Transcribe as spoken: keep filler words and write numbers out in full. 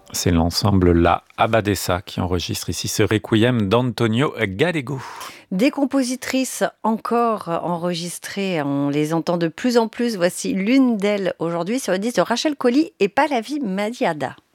C'est l'ensemble La Abbadessa qui enregistre ici ce requiem d'Antonio Gallego. Des compositrices encore enregistrées, on les entend de plus en plus. Voici l'une d'elles aujourd'hui sur le disque de Rachel Colly et Pallavi Madiada.